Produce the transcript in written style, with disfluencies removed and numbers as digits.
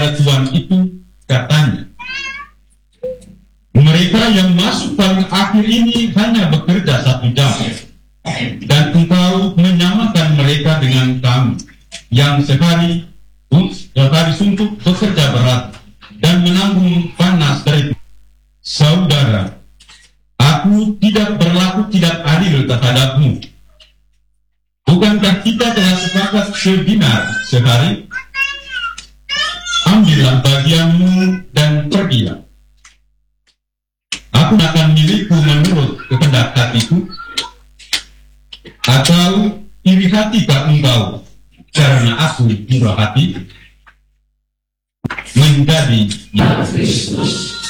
kepada tuan itu, katanya, mereka yang masuk paling akhir ini hanya bekerja 1 jam, dan engkau menyamakan mereka dengan kami yang sehari suntuk bekerja berat dan menanggung panas dari. Saudara, aku tidak berlaku tidak adil terhadapmu. Bukankah kita telah sepakat sedinar sehari? Ambillah bagianmu dan pergilah. Aku akan milikku menurut kehendak hatiku, atau iri hatikah engkau karena aku murah hati? Menjadi Kristus.